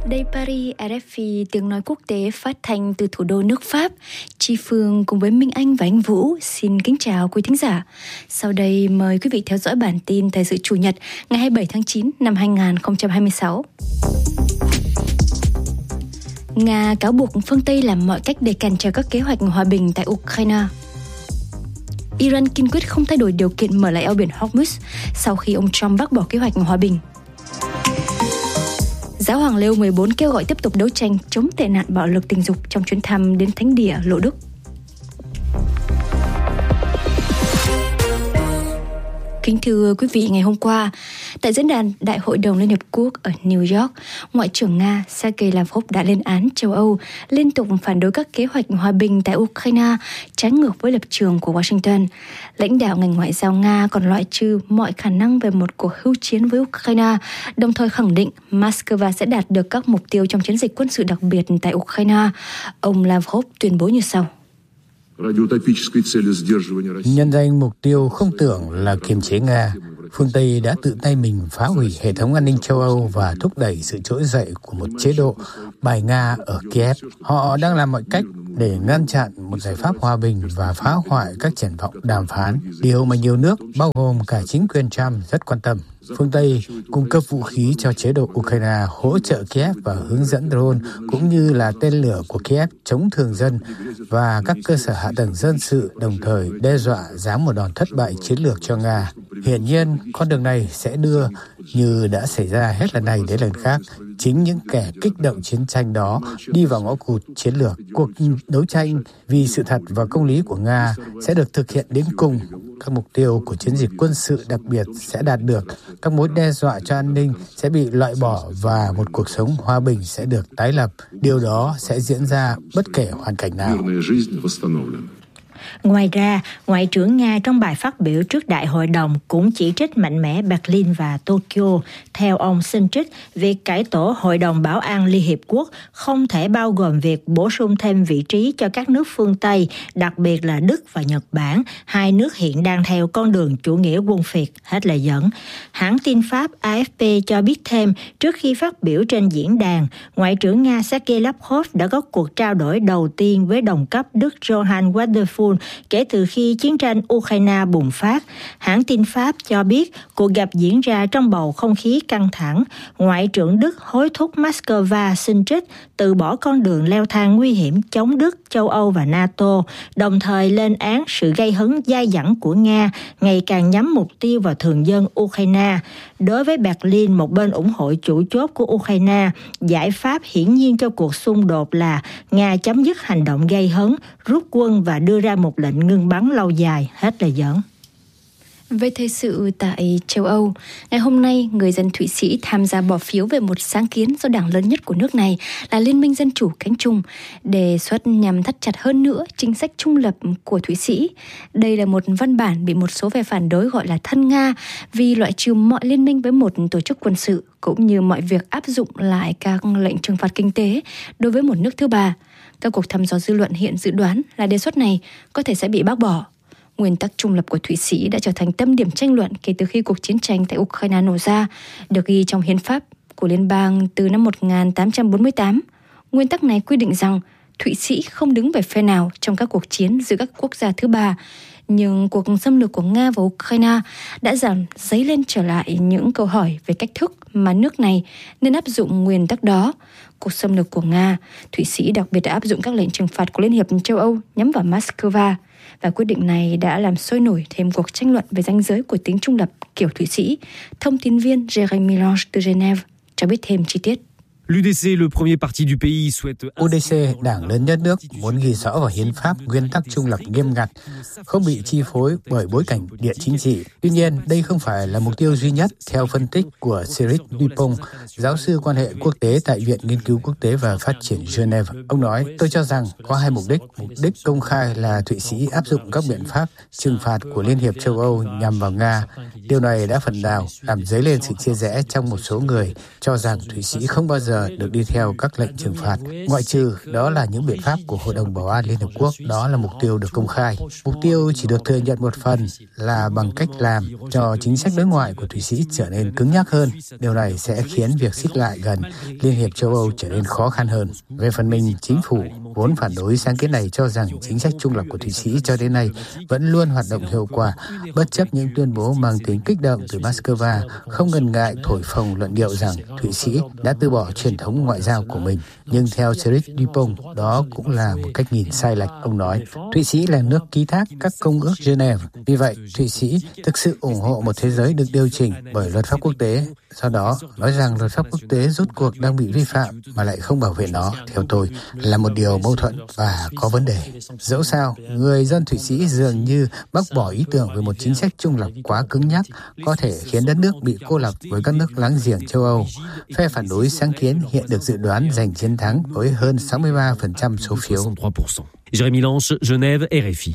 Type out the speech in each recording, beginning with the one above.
Đây Paris, RFI, tiếng nói quốc tế phát thanh từ thủ đô nước Pháp. Chi Phương cùng với Minh Anh và anh Vũ xin kính chào quý thính giả. Sau đây mời quý vị theo dõi bản tin thời sự Chủ nhật ngày 27 tháng 9 năm 2026. Nga cáo buộc phương Tây làm mọi cách để cản trở các kế hoạch hòa bình tại Ukraine. Iran kiên quyết không thay đổi điều kiện mở lại eo biển Hormuz sau khi ông Trump bác bỏ kế hoạch hòa bình. Giáo hoàng Leo 14 kêu gọi tiếp tục đấu tranh chống tệ nạn bạo lực tình dục trong chuyến thăm đến Thánh địa Lộ Đức. Kính thưa quý vị, ngày hôm qua, tại diễn đàn Đại hội đồng Liên Hợp Quốc ở New York, Ngoại trưởng Nga Sergei Lavrov đã lên án châu Âu liên tục phản đối các kế hoạch hòa bình tại Ukraine, trái ngược với lập trường của Washington. Lãnh đạo ngành ngoại giao Nga còn loại trừ mọi khả năng về một cuộc hưu chiến với Ukraine, đồng thời khẳng định Moscow sẽ đạt được các mục tiêu trong chiến dịch quân sự đặc biệt tại Ukraine. Ông Lavrov tuyên bố như sau. Nhân danh mục tiêu không tưởng là kiềm chế Nga, phương Tây đã tự tay mình phá hủy hệ thống an ninh châu Âu và thúc đẩy sự trỗi dậy của một chế độ bài Nga ở Kiev. Họ đang làm mọi cách để ngăn chặn một giải pháp hòa bình và phá hoại các triển vọng đàm phán, điều mà nhiều nước, bao gồm cả chính quyền Trump, rất quan tâm. Phương Tây cung cấp vũ khí cho chế độ Ukraine, hỗ trợ Kiev và hướng dẫn drone cũng như là tên lửa của Kiev chống thường dân và các cơ sở hạ tầng dân sự, đồng thời đe dọa giáng một đòn thất bại chiến lược cho Nga. Hiển nhiên, con đường này sẽ đưa, như đã xảy ra hết lần này đến lần khác, chính những kẻ kích động chiến tranh đó đi vào ngõ cụt chiến lược. Cuộc đấu tranh vì sự thật và công lý của Nga sẽ được thực hiện đến cùng. Các mục tiêu của chiến dịch quân sự đặc biệt sẽ đạt được, các mối đe dọa cho an ninh sẽ bị loại bỏ và một cuộc sống hòa bình sẽ được tái lập. Điều đó sẽ diễn ra bất kể hoàn cảnh nào. Ngoài ra, Ngoại trưởng Nga trong bài phát biểu trước Đại hội đồng cũng chỉ trích mạnh mẽ Berlin và Tokyo. Theo ông Sintrich, việc cải tổ Hội đồng Bảo an Liên Hiệp Quốc không thể bao gồm việc bổ sung thêm vị trí cho các nước phương Tây, đặc biệt là Đức và Nhật Bản, hai nước hiện đang theo con đường chủ nghĩa quân phiệt. Hết lời dẫn. Hãng tin Pháp AFP cho biết thêm, trước khi phát biểu trên diễn đàn, Ngoại trưởng Nga Sergei Lavrov đã có cuộc trao đổi đầu tiên với đồng cấp Đức Johann Wadephul kể từ khi chiến tranh Ukraine bùng phát. Hãng tin Pháp cho biết cuộc gặp diễn ra trong bầu không khí căng thẳng. Ngoại trưởng Đức hối thúc Moscow xin trích từ bỏ con đường leo thang nguy hiểm chống Đức, châu Âu và NATO, đồng thời lên án sự gây hấn dai dẳng của Nga ngày càng nhắm mục tiêu vào thường dân Ukraine. Đối với Berlin, một bên ủng hộ chủ chốt của Ukraine, giải pháp hiển nhiên cho cuộc xung đột là Nga chấm dứt hành động gây hấn, rút quân và đưa ra một lệnh ngưng bắn lâu dài. Hết lời dẫn. Về thời sự tại châu Âu, ngày hôm nay, người dân Thụy Sĩ tham gia bỏ phiếu về một sáng kiến do đảng lớn nhất của nước này là Liên minh Dân chủ cánh trung, đề xuất nhằm thắt chặt hơn nữa chính sách trung lập của Thụy Sĩ. Đây là một văn bản bị một số phe phản đối gọi là thân Nga vì loại trừ mọi liên minh với một tổ chức quân sự, cũng như mọi việc áp dụng lại các lệnh trừng phạt kinh tế đối với một nước thứ ba. Các cuộc thăm dò dư luận hiện dự đoán là đề xuất này có thể sẽ bị bác bỏ. Nguyên tắc trung lập của Thụy Sĩ đã trở thành tâm điểm tranh luận kể từ khi cuộc chiến tranh tại Ukraine nổ ra, được ghi trong hiến pháp của liên bang từ năm 1848. Nguyên tắc này quy định rằng Thụy Sĩ không đứng về phe nào trong các cuộc chiến giữa các quốc gia thứ ba. Nhưng cuộc xâm lược của Nga vào Ukraine đã làm dấy lên trở lại những câu hỏi về cách thức mà nước này nên áp dụng nguyên tắc đó. Cuộc xâm lược của Nga, Thụy Sĩ đặc biệt đã áp dụng các lệnh trừng phạt của Liên hiệp châu Âu nhắm vào Moscow. Và quyết định này đã làm sôi nổi thêm cuộc tranh luận về ranh giới của tính trung lập kiểu Thụy Sĩ. Thông tin viên Jérémy Lange từ Genève cho biết thêm chi tiết. UDC, đảng lớn nhất nước, muốn ghi rõ vào hiến pháp nguyên tắc trung lập nghiêm ngặt, không bị chi phối bởi bối cảnh địa chính trị. Tuy nhiên, đây không phải là mục tiêu duy nhất, theo phân tích của Cyril Dupont, giáo sư quan hệ quốc tế tại Viện Nghiên cứu Quốc tế và Phát triển Geneva. Ông nói, tôi cho rằng có hai mục đích. Mục đích công khai là Thụy Sĩ áp dụng các biện pháp trừng phạt của Liên hiệp châu Âu nhằm vào Nga. Điều này đã phần nào làm dấy lên sự chia rẽ trong một số người cho rằng Thụy Sĩ không bao giờ giờ được đi theo các lệnh trừng phạt, ngoại trừ đó là những biện pháp của Hội đồng Bảo an Liên Hợp Quốc. Đó là mục tiêu được công khai. Mục tiêu chỉ được thừa nhận một phần là bằng cách làm cho chính sách đối ngoại của Thụy Sĩ trở nên cứng nhắc hơn. Điều này sẽ khiến việc xích lại gần Liên hiệp châu Âu trở nên khó khăn hơn. Về phần mình, chính phủ vốn phản đối sáng kiến này cho rằng chính sách trung lập của Thụy Sĩ cho đến nay vẫn luôn hoạt động hiệu quả, bất chấp những tuyên bố mang tính kích động từ Moscow, không ngần ngại thổi phồng luận điệu rằng Thụy Sĩ đã từ bỏ truyền thống ngoại giao của mình. Nhưng theo Thierry Dupont, đó cũng là một cách nhìn sai lệch. Ông nói, Thụy Sĩ là nước ký thác các công ước Geneva. Vì vậy, Thụy Sĩ thực sự ủng hộ một thế giới được điều chỉnh bởi luật pháp quốc tế. Do đó, nói rằng luật pháp quốc tế rốt cuộc đang bị vi phạm mà lại không bảo vệ nó, theo tôi, là một điều mâu thuẫn và có vấn đề. Dẫu sao, người dân Thụy Sĩ dường như bác bỏ ý tưởng về một chính sách trung lập quá cứng nhắc có thể khiến đất nước bị cô lập với các nước láng giềng châu Âu. Phe phản đối sáng kiến hiện được dự đoán giành chiến thắng với hơn 63% số phiếu. Jérémy Lange, Genève, RFI.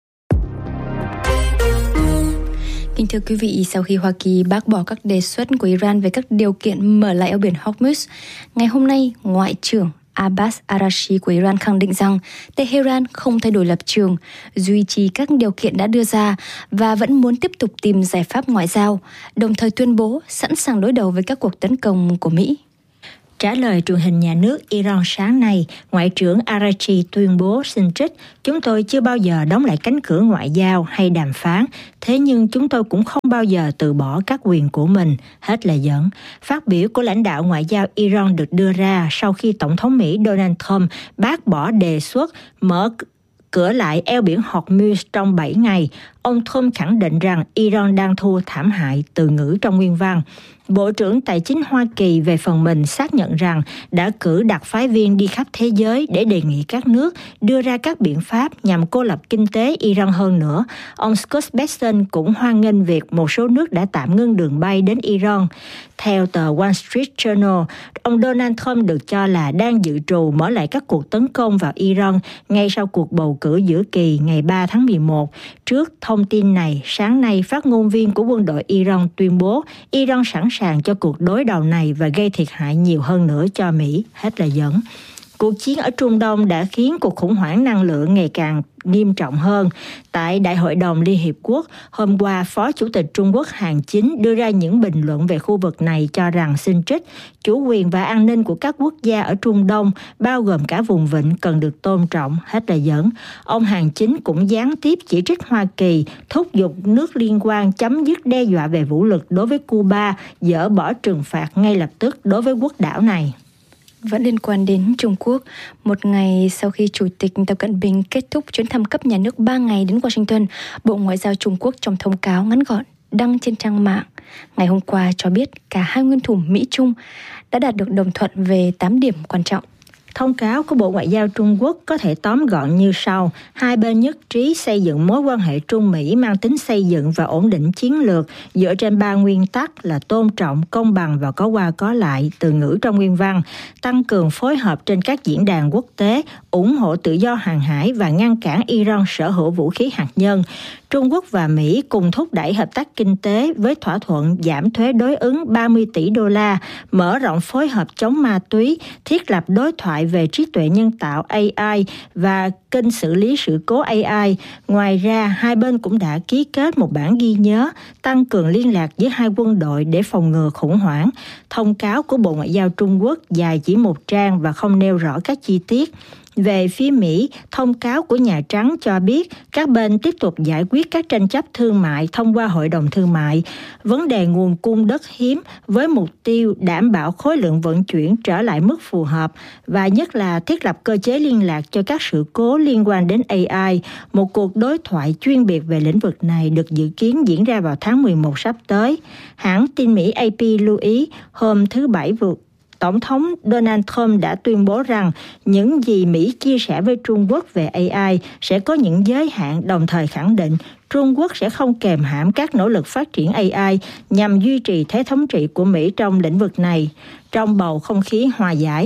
Kính thưa quý vị, sau khi Hoa Kỳ bác bỏ các đề xuất của Iran về các điều kiện mở lại eo biển Hormuz, ngày hôm nay, Ngoại trưởng Abbas Araghchi của Iran khẳng định rằng Tehran không thay đổi lập trường, duy trì các điều kiện đã đưa ra và vẫn muốn tiếp tục tìm giải pháp ngoại giao, đồng thời tuyên bố sẵn sàng đối đầu với các cuộc tấn công của Mỹ. Trả lời truyền hình nhà nước Iran sáng nay, Ngoại trưởng Araghchi tuyên bố xin trích, chúng tôi chưa bao giờ đóng lại cánh cửa ngoại giao hay đàm phán, thế nhưng chúng tôi cũng không bao giờ từ bỏ các quyền của mình, hết lời dẫn. Phát biểu của lãnh đạo ngoại giao Iran được đưa ra sau khi Tổng thống Mỹ Donald Trump bác bỏ đề xuất mở cửa lại eo biển Hormuz trong 7 ngày. Ông Trump khẳng định rằng Iran đang thua thảm hại, từ ngữ trong nguyên văn. Bộ trưởng Tài chính Hoa Kỳ về phần mình xác nhận rằng đã cử đặc phái viên đi khắp thế giới để đề nghị các nước đưa ra các biện pháp nhằm cô lập kinh tế Iran hơn nữa. Ông Scott Bessent cũng hoan nghênh việc một số nước đã tạm ngưng đường bay đến Iran. Theo tờ Wall Street Journal, ông Donald Trump được cho là đang dự trù mở lại các cuộc tấn công vào Iran ngay sau cuộc bầu cử giữa kỳ ngày 3 tháng 11. Trước thông tin này, sáng nay phát ngôn viên của quân đội Iran tuyên bố Iran sẵn sàng cho cuộc đối đầu này và gây thiệt hại nhiều hơn nữa cho Mỹ, hết lời dẫn. Cuộc chiến ở Trung Đông đã khiến cuộc khủng hoảng năng lượng ngày càng nghiêm trọng hơn. Tại Đại hội đồng Liên Hiệp Quốc, hôm qua, Phó Chủ tịch Trung Quốc Hàn Chính đưa ra những bình luận về khu vực này cho rằng xin trích, chủ quyền và an ninh của các quốc gia ở Trung Đông, bao gồm cả vùng vịnh, cần được tôn trọng, hết lời dẫn. Ông Hàn Chính cũng gián tiếp chỉ trích Hoa Kỳ, thúc giục nước liên quan chấm dứt đe dọa về vũ lực đối với Cuba, dỡ bỏ trừng phạt ngay lập tức đối với quốc đảo này. Vẫn liên quan đến Trung Quốc, một ngày sau khi Chủ tịch Tập Cận Bình kết thúc chuyến thăm cấp nhà nước 3 ngày đến Washington, Bộ Ngoại giao Trung Quốc trong thông cáo ngắn gọn đăng trên trang mạng ngày hôm qua cho biết cả hai nguyên thủ Mỹ-Trung đã đạt được đồng thuận về 8 điểm quan trọng. Thông cáo của Bộ Ngoại giao Trung Quốc có thể tóm gọn như sau. Hai bên nhất trí xây dựng mối quan hệ Trung-Mỹ mang tính xây dựng và ổn định chiến lược dựa trên 3 nguyên tắc là tôn trọng, công bằng và có qua có lại, từ ngữ trong nguyên văn, tăng cường phối hợp trên các diễn đàn quốc tế, ủng hộ tự do hàng hải và ngăn cản Iran sở hữu vũ khí hạt nhân. Trung Quốc và Mỹ cùng thúc đẩy hợp tác kinh tế với thỏa thuận giảm thuế đối ứng 30 tỷ đô la, mở rộng phối hợp chống ma túy, thiết lập đối thoại về trí tuệ nhân tạo AI và kênh xử lý sự cố AI. Ngoài ra, hai bên cũng đã ký kết một bản ghi nhớ tăng cường liên lạc giữa hai quân đội để phòng ngừa khủng hoảng. Thông cáo của Bộ Ngoại giao Trung Quốc dài chỉ 1 trang và không nêu rõ các chi tiết. Về phía Mỹ, thông cáo của Nhà Trắng cho biết các bên tiếp tục giải quyết các tranh chấp thương mại thông qua Hội đồng Thương mại, vấn đề nguồn cung đất hiếm với mục tiêu đảm bảo khối lượng vận chuyển trở lại mức phù hợp và nhất là thiết lập cơ chế liên lạc cho các sự cố liên quan đến AI. Một cuộc đối thoại chuyên biệt về lĩnh vực này được dự kiến diễn ra vào tháng 11 sắp tới. Hãng tin Mỹ AP lưu ý hôm thứ Bảy vừa Tổng thống Donald Trump đã tuyên bố rằng những gì Mỹ chia sẻ với Trung Quốc về AI sẽ có những giới hạn, đồng thời khẳng định Trung Quốc sẽ không kềm hãm các nỗ lực phát triển AI nhằm duy trì thế thống trị của Mỹ trong lĩnh vực này. Trong bầu không khí hòa giải,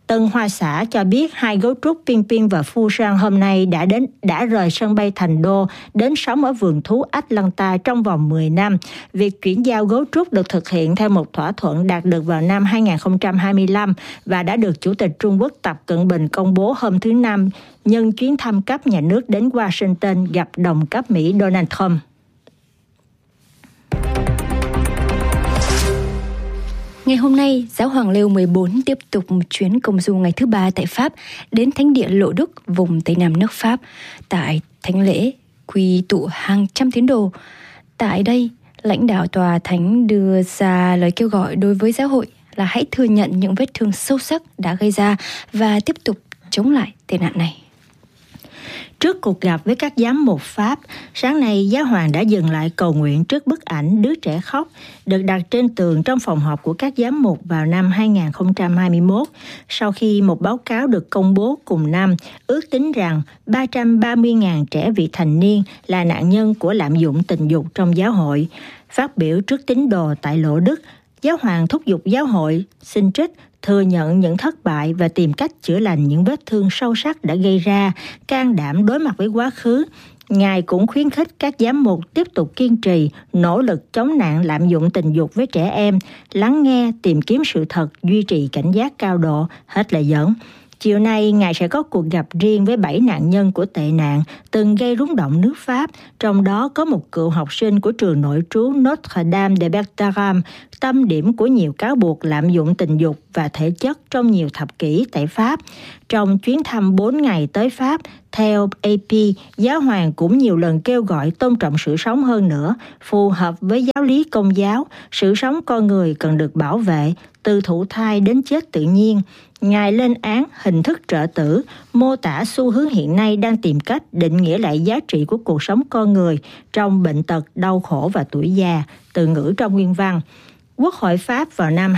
Tân Hoa Xã cho biết 2 gấu trúc Pin Pin và Phu Sang hôm nay đã rời sân bay Thành Đô đến sống ở vườn thú Atlanta trong vòng 10 năm. Việc chuyển giao gấu trúc được thực hiện theo một thỏa thuận đạt được vào năm 2025 và đã được Chủ tịch Trung Quốc Tập Cận Bình công bố hôm thứ Năm nhân chuyến thăm cấp nhà nước đến Washington gặp đồng cấp Mỹ Donald Trump. Ngày hôm nay, Giáo hoàng Leo 14 tiếp tục một chuyến công du ngày thứ 3 tại Pháp đến thánh địa Lộ Đức, vùng Tây Nam nước Pháp. Tại thánh lễ, quy tụ hàng trăm tín đồ. Tại đây, lãnh đạo tòa thánh đưa ra lời kêu gọi đối với giáo hội là hãy thừa nhận những vết thương sâu sắc đã gây ra và tiếp tục chống lại tệ nạn này. Trước cuộc gặp với các giám mục Pháp, sáng nay Giáo hoàng đã dừng lại cầu nguyện trước bức ảnh đứa trẻ khóc được đặt trên tường trong phòng họp của các giám mục vào năm 2021, sau khi một báo cáo được công bố cùng năm ước tính rằng 330.000 trẻ vị thành niên là nạn nhân của lạm dụng tình dục trong giáo hội. Phát biểu trước tín đồ tại Lộ Đức, Giáo hoàng thúc giục giáo hội xin trích thừa nhận những thất bại và tìm cách chữa lành những vết thương sâu sắc đã gây ra, can đảm đối mặt với quá khứ. Ngài cũng khuyến khích các giám mục tiếp tục kiên trì, nỗ lực chống nạn lạm dụng tình dục với trẻ em, lắng nghe, tìm kiếm sự thật, duy trì cảnh giác cao độ, hết lời dẫn. Chiều nay, Ngài sẽ có cuộc gặp riêng với 7 nạn nhân của tệ nạn từng gây rúng động nước Pháp, trong đó có một cựu học sinh của trường nội trú Notre Dame de Bertram, tâm điểm của nhiều cáo buộc lạm dụng tình dục và thể chất trong nhiều thập kỷ tại Pháp. Trong chuyến thăm 4 ngày tới Pháp, theo AP, Giáo hoàng cũng nhiều lần kêu gọi tôn trọng sự sống hơn nữa, phù hợp với giáo lý Công giáo, sự sống con người cần được bảo vệ, từ thụ thai đến chết tự nhiên. Ngài lên án hình thức trợ tử, mô tả xu hướng hiện nay đang tìm cách định nghĩa lại giá trị của cuộc sống con người trong bệnh tật, đau khổ và tuổi già, từ ngữ trong nguyên văn. Quốc hội Pháp vào năm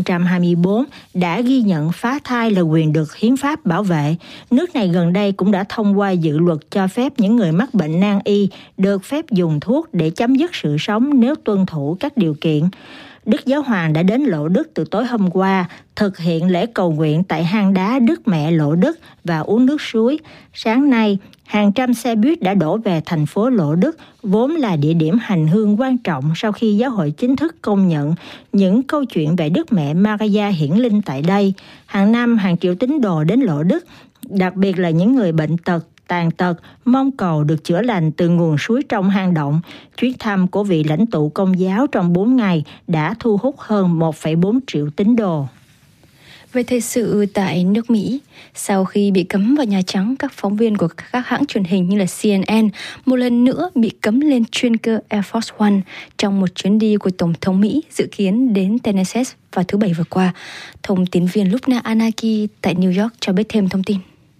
2024 đã ghi nhận phá thai là quyền được hiến pháp bảo vệ. Nước này gần đây cũng đã thông qua dự luật cho phép những người mắc bệnh nan y được phép dùng thuốc để chấm dứt sự sống nếu tuân thủ các điều kiện. Đức Giáo hoàng đã đến Lộ Đức từ tối hôm qua, thực hiện lễ cầu nguyện tại hang đá Đức Mẹ Lộ Đức và uống nước suối. Sáng nay, hàng trăm xe buýt đã đổ về thành phố Lộ Đức, vốn là địa điểm hành hương quan trọng sau khi giáo hội chính thức công nhận những câu chuyện về Đức Mẹ Maria hiển linh tại đây. Hàng năm, hàng triệu tín đồ đến Lộ Đức, đặc biệt là những người bệnh tật, tàn tật, mong cầu được chữa lành từ nguồn suối trong hang động. Chuyến thăm của vị lãnh tụ Công giáo trong 4 ngày đã thu hút hơn 1,4 triệu tín đồ. Về thời sự tại nước Mỹ, sau khi bị cấm vào Nhà Trắng, các phóng viên của các hãng truyền hình như là CNN một lần nữa bị cấm lên chuyên cơ Air Force One trong một chuyến đi của Tổng thống Mỹ dự kiến đến Tennessee vào thứ Bảy vừa qua. Thông tin viên Lubna Anaki tại New York cho biết thêm thông tin.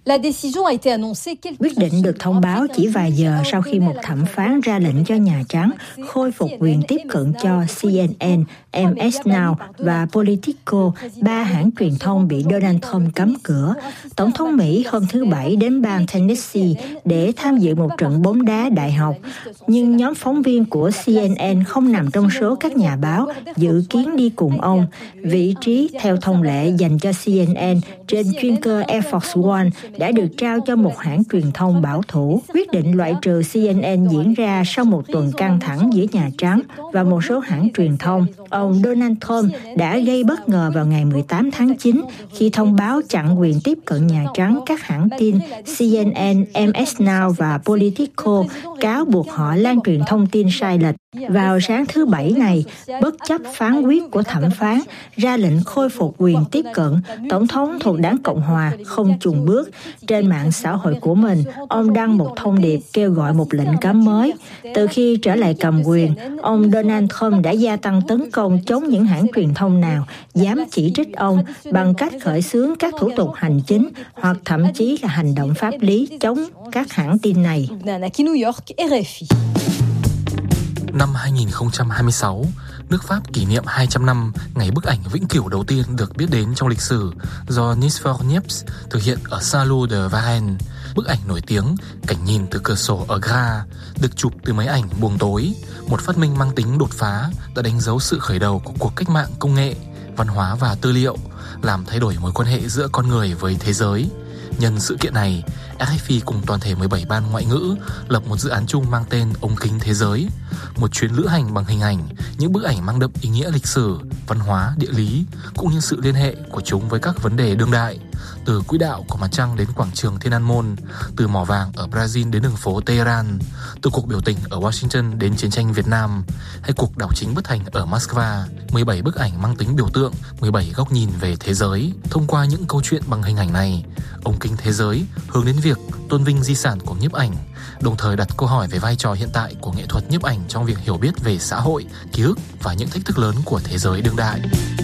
Quyết định được thông báo chỉ vài giờ sau khi một thẩm phán ra lệnh cho Nhà Trắng khôi phục quyền tiếp cận cho CNN, MS Now và Politico, 3 hãng truyền thông bị Donald Trump cấm cửa. Tổng thống Mỹ hôm thứ Bảy đến bang Tennessee để tham dự một trận bóng đá đại học, nhưng nhóm phóng viên của CNN không nằm trong số các nhà báo dự kiến đi cùng ông. Vị trí theo thông lệ dành cho CNN trên chuyên cơ Air Force One đã được trao cho một hãng truyền thông bảo thủ. Quyết định loại trừ CNN diễn ra sau một tuần căng thẳng giữa Nhà Trắng và một số hãng truyền thông. Ông Donald Trump đã gây bất ngờ vào ngày 18 tháng 9 khi thông báo chặn quyền tiếp cận Nhà Trắng các hãng tin CNN, MS Now và Politico, cáo buộc họ lan truyền thông tin sai lệch. Vào sáng thứ Bảy này, bất chấp phán quyết của thẩm phán ra lệnh khôi phục quyền tiếp cận, Tổng thống thuộc đảng Cộng Hòa không chùn bước. Trên mạng xã hội của mình, ông đăng một thông điệp kêu gọi một lệnh cấm mới. Từ khi trở lại cầm quyền, ông Donald Trump đã gia tăng tấn công chống những hãng truyền thông nào dám chỉ trích ông bằng cách khởi xướng các thủ tục hành chính hoặc thậm chí là hành động pháp lý chống các hãng tin này. Năm 2026, nước Pháp kỷ niệm 200 năm ngày bức ảnh vĩnh cửu đầu tiên được biết đến trong lịch sử do Nice for Niepce thực hiện ở Salon de Varennes. Bức ảnh nổi tiếng cảnh nhìn từ cửa sổ ở Gare được chụp từ máy ảnh buồng tối, một phát minh mang tính đột phá đã đánh dấu sự khởi đầu của cuộc cách mạng công nghệ văn hóa và tư liệu, làm thay đổi mối quan hệ giữa con người với thế giới. Nhân sự kiện này, RFI cùng toàn thể 17 ban ngoại ngữ lập một dự án chung mang tên Ống kính thế giới, một chuyến lữ hành bằng hình ảnh, những bức ảnh mang đậm ý nghĩa lịch sử, văn hóa, địa lý, cũng như sự liên hệ của chúng với các vấn đề đương đại, từ quỹ đạo của mặt trăng đến quảng trường Thiên An Môn, từ mỏ vàng ở Brazil đến đường phố Tehran, từ cuộc biểu tình ở Washington đến chiến tranh Việt Nam, hay cuộc đảo chính bất thành ở Moscow. 17 bức ảnh mang tính biểu tượng, 17 góc nhìn về thế giới. Thông qua những câu chuyện bằng hình ảnh này, Ống kính thế giới hướng đến việc tôn vinh di sản của nhiếp ảnh, đồng thời đặt câu hỏi về vai trò hiện tại của nghệ thuật nhiếp ảnh trong việc hiểu biết về xã hội, ký ức và những thách thức lớn của thế giới đương đại.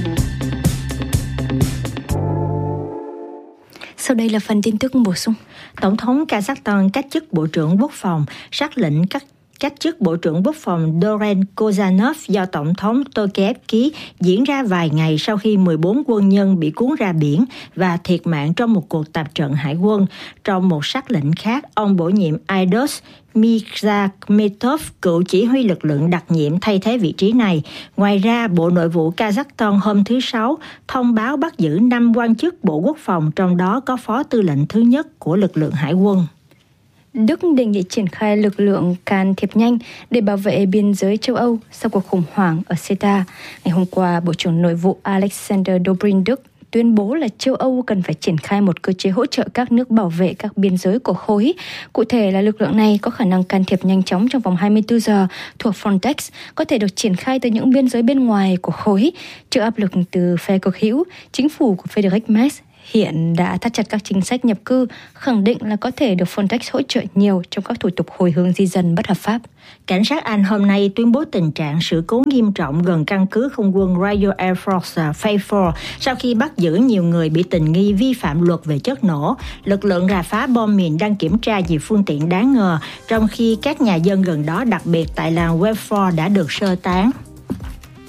Sau đây là phần tin tức bổ sung. Tổng thống Kazakhstan cách chức Bộ trưởng Quốc phòng, sắc lệnh cách chức Bộ trưởng Quốc phòng Doren Kozanov do Tổng thống Tokayev ký diễn ra vài ngày sau khi 14 quân nhân bị cuốn ra biển và thiệt mạng trong một cuộc tập trận hải quân. Trong một sắc lệnh khác, ông bổ nhiệm Aidos Mirzakhmetov, cựu chỉ huy lực lượng đặc nhiệm, thay thế vị trí này. Ngoài ra, Bộ Nội vụ Kazakhstan hôm thứ Sáu thông báo bắt giữ 5 quan chức Bộ Quốc phòng, trong đó có phó tư lệnh thứ nhất của lực lượng hải quân. Đức đề nghị triển khai lực lượng can thiệp nhanh để bảo vệ biên giới châu Âu sau cuộc khủng hoảng ở CETA. Ngày hôm qua, Bộ trưởng Nội vụ Alexander Dobrin Đức tuyên bố là châu Âu cần phải triển khai một cơ chế hỗ trợ các nước bảo vệ các biên giới của khối. Cụ thể là lực lượng này có khả năng can thiệp nhanh chóng trong vòng 24 giờ thuộc Frontex, có thể được triển khai từ những biên giới bên ngoài của khối. Trước áp lực từ phe cực hữu, chính phủ của Friedrich Merz hiện đã thắt chặt các chính sách nhập cư, khẳng định là có thể được Frontex hỗ trợ nhiều trong các thủ tục hồi hướng di dân bất hợp pháp. Cảnh sát Anh hôm nay tuyên bố tình trạng sự cố nghiêm trọng gần căn cứ không quân Royal Air Force Fairford sau khi bắt giữ nhiều người bị tình nghi vi phạm luật về chất nổ. Lực lượng rà phá bom mìn đang kiểm tra nhiều phương tiện đáng ngờ, trong khi các nhà dân gần đó, đặc biệt tại làng Welford, đã được sơ tán.